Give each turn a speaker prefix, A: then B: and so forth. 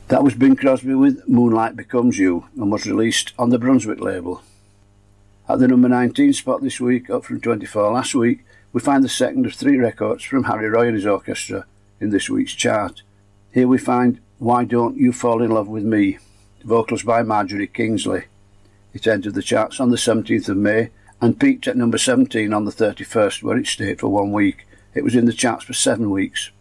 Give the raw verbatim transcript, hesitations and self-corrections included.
A: That was Bing Crosby with Moonlight Becomes You and was released on the Brunswick label. At the number nineteen spot this week, up from twenty-four last week, we find the second of three records from Harry Roy and his orchestra in this week's chart. Here we find Why Don't You Fall in Love with Me, vocals by Marjorie Kingsley. It entered the charts on the seventeenth of May and peaked at number seventeen on the thirty-first, where it stayed for one week. It was in the charts for seven weeks.